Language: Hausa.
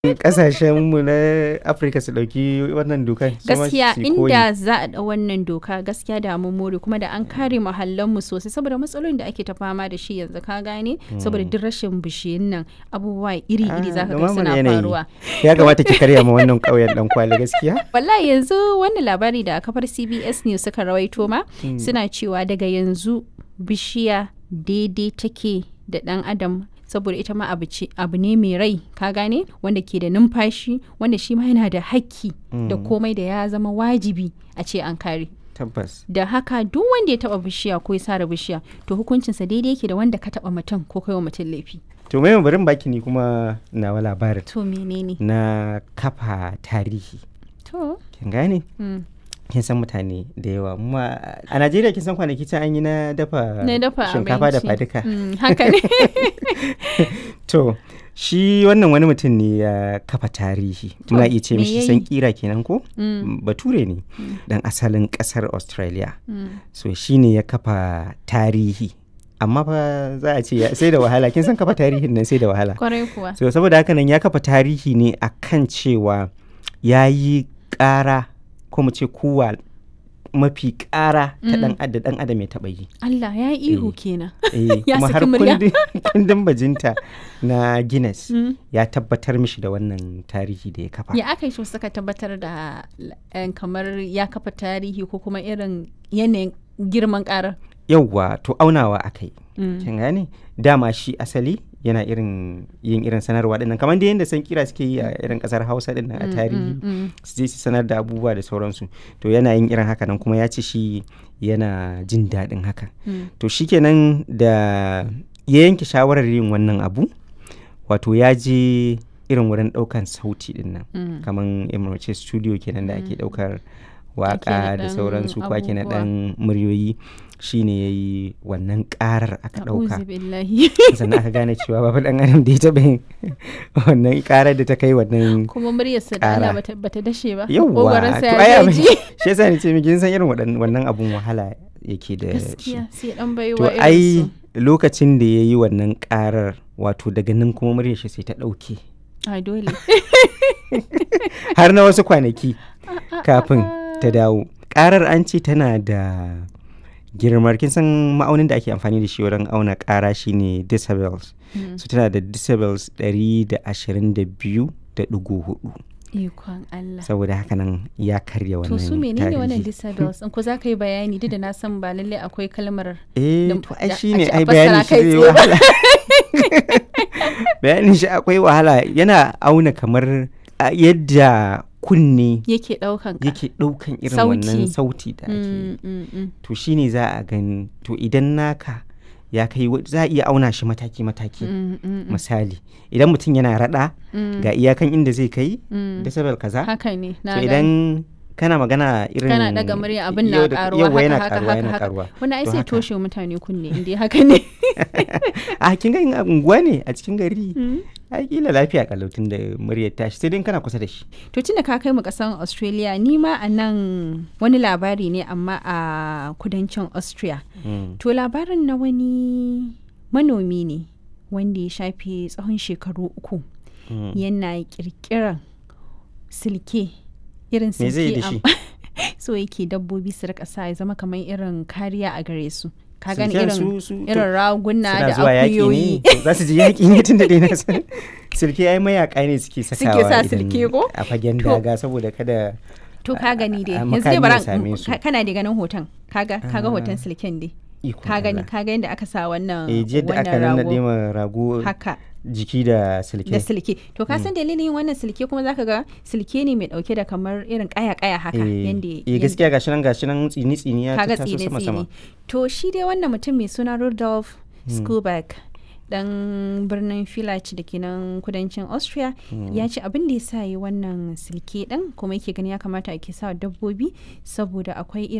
kasashenmu na Afirka su dauki wannan dokan. Gaskiya inda za a da wannan doka gaskiya da mun more kuma da an kare mu sosai saboda matsalolin da ake ta fama da shi yanzu ka gane saboda duk rashin bishiyun nan abubuwa iri-iri zaka ga suna faruwa. Ya kamata ki karya ma wannan kauyen dan kwali gaskiya. Wallahi yanzu wannan labari da kafar CBS News suka rawaito ma suna cewa daga yanzu bishiya daidai take da dan adam saboda ita ma abu ne mai rai ka gane wanda ke da numfashi wanda shi ma yana da hakki da komai da ya zama wajibi a ce an kare. Tabbas. Da haka duk wanda ya taba bishiya ko ya sare bishiya to hukuncinsa daidai yake da wanda ka taba mutum ko kai wa mutum laifi. To mai barin baki ni kuma nawa labarin. To menene? Na kafa tarihi. To. Kin gane? Kin san mutane da yawa amma a Najeriya kin san kwanaki can an yi na dafa shinkafa da faduka. Haka ne. To shi wannan wani mutum ne ya kafa tarihi muna iya ce mishi san kira kenan ko bature ne dan asalin kasar Australia. So shi ne ya kafa tarihi amma fa za a ce sai da wahala kin san kafa tarihin nan sai da wahala. Kwarai kuwa. So saboda haka nan ya kafa tarihi ne akan cewa ya yi ƙara ko mu ce kuwa mafi ƙara ta dan adam ya taɓa yi. Allah ya yi ihu kenan. Ya kuma har kundin bajinta na Guinness ya tabbatar mishi da wannan tarihi da ya kafa. Ya aka yi shi suka tabbatar da kamar ya kafa tarihi ko kuma irin yanayin girman ƙarar? Yauwa to aunawa aka yi. Kin gane? Dama shi asali yana yin irin sanarwa dinnan kamar da yadda san kira suke yi a irin kasar Hausa dinnan a tarihi su je su sanar da abubuwa da sauransu to yana yin irin haka nan kuma ya ce shi yana jin daɗin haka to shikenan da ya yanke shawarar yin wannan abu wato ya je irin wurin ɗaukan sauti dinnan kamar emirce studio kenan da ake ɗaukar waka da sauransu ko ake na ɗan muryoyi shine ya yi wannan karar aka ɗauka sannan aka gane cewa babu ɗan adam da ya taɓa yin wannan karar da ta kai wannan kuma muryarsa da Allah bata dashe ba yawwa to ai abin shi yasa ni ce miki san irin wannan abun wahala yake da shi gaskiya sai dan baiwa to ai lokacin da ya yi wannan karar wato daga nan kuma muryar shi sai ta ɗauke ai dole har na wasu kwanaki kafin ta dawo karar an ce tana da girmar kin san ma'aunin da ake amfani da shi wurin auna ƙara shine decibels so tana da decibels 122.4 ikon Allah saboda haka nan ya karya wannan to su menene wannan decibels in ko za ka yi bayani duk da na san ba lalle akwai kalmar to ai shine ai bayanin shi zai wahala bayanin shi akwai wahala yana auna kamar yadda kunne yake daukan irin wannan sauti da ake to shine za a gani to idan naka ya kai za a iya auna shi mataki-mataki misali idan mutum yana rada ga iyakan inda zai kai decibel kaza haka ne to idan kana magana irin kana daga murya abin na karuwa haka wani ai sai toshe mutane kunne inda haka ne a kin ga unguwa ne a cikin gari ai kila lafiya kalautin da muryar tashi sai dai kana kusa da shi to tunda ka kai mu kasan Australia ni ma a nan wani labari ne amma a kudancin Austria to labarin na wani manomi ne wanda ya shafe tsawon shekaru 3 yana kirkiran silke irin silke so yake dabbobi su rika sa ya zama kamar irin kariya a gare su ka gani irin raguna da akuyoyi za su ji yaƙi ne tun da dai na san silke ai mayaka ne suke sakawa a fagen daga saboda kada to ka gani dai yanzu dai bara kana da ganin hoton kaga hoton silken dai ka gani yadda aka sa wannan rago haka jiki da silke to ka san dalilin yin wannan silke kuma zaka ga silke ne mai dauke da kamar irin kaya haka yanda gaskiya gashi nan tsini ya taso sama to shi dai wannan mutum mai suna Rudolf Skuback dan birnin Villach da ke nan kudancin Austria ya ce abin da ya sa yi wannan silke din kuma yake gani ya kamata ake sa dabbobi saboda akwai